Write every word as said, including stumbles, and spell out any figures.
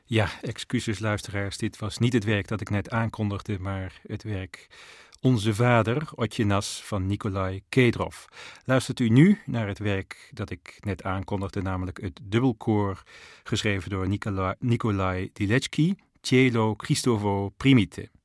Ja, excuses luisteraars, dit was niet het werk dat ik net aankondigde, maar het werk Onze Vader, Otjenas van Nikolai Kedrov. Luistert u nu naar het werk dat ik net aankondigde, namelijk het dubbelkoor, geschreven door Nikolai, Nikolai Diletschky, Cielo Cristovo Primite.